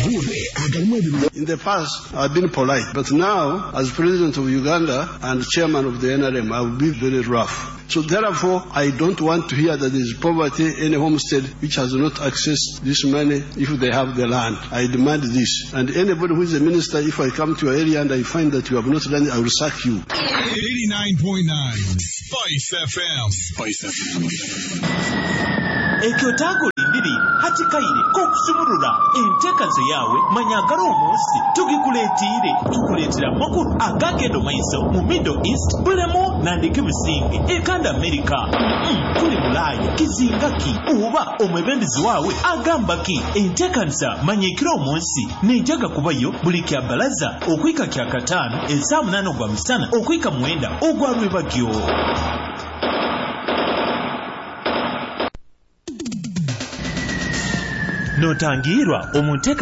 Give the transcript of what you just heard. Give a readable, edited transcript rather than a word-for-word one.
In the past, I've been polite, but now, as president of Uganda and chairman of the NRM, I will be very rough. So therefore, I don't want to hear that there is poverty in a homestead which has not accessed this money if they have the land. I demand this. And anybody who is a minister, if I come to your area and I find that you have not done it, I will sack you. 89.9 Spice FM. Spice FM. Ekyotago lindiri hati kaire kokusumurura enteekaze yawe manyagala omunsi tugikuleetire tukuleetera makulu agagenda maiso mu Middle East bulemu nandike businge ekanda America kuli Bulaaya kizinga ki oba omwebembezi wawe agamba ki enteekaza manyikira omunsi nejaga kubayo buli kya balaza okwika kya katano esa 8 ogwa misana okwika 9 ogwa Lwebagyo. Notangirwa omunteka